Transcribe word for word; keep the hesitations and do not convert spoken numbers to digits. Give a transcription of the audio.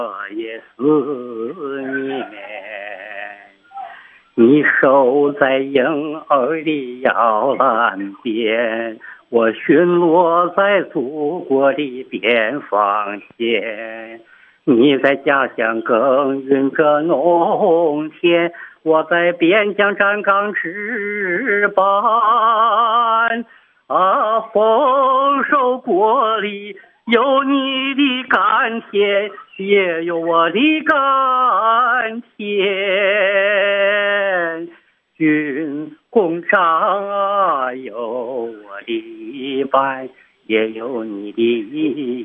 也思念。你守在婴儿的摇篮边，我巡逻在祖国的边防线。你在家乡耕耘着农田，我在边疆站岗值班。啊，丰收国里有你的甘甜，也有我的甘甜。军功章啊，有我的一半，也有你的